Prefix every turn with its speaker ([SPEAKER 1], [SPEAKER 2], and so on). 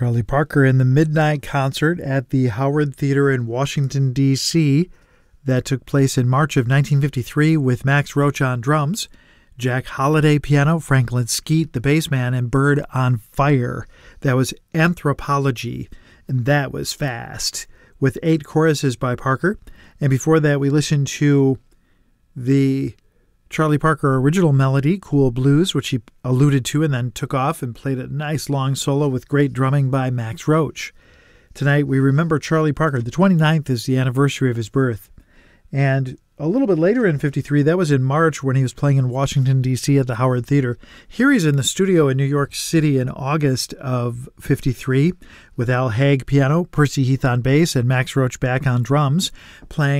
[SPEAKER 1] Charlie Parker in the midnight concert at the Howard Theater in Washington, D.C. that took place in March of 1953 with Max Roach on drums, Jack Holliday piano, Franklin Skeet, the bass man, and Bird on Fire. That was Anthropology, and that was fast, with 8 choruses by Parker. And before that, we listened to the Charlie Parker original melody, Cool Blues, which he alluded to and then took off and played a nice long solo with great drumming by Max Roach. Tonight, we remember Charlie Parker. The 29th is the anniversary of his birth. And a little bit later in 53, that was in March when he was playing in Washington, D.C. at the Howard Theater. Here he's in the studio in New York City in August of 53 with Al Haig piano, Percy Heath on bass, and Max Roach back on drums, playing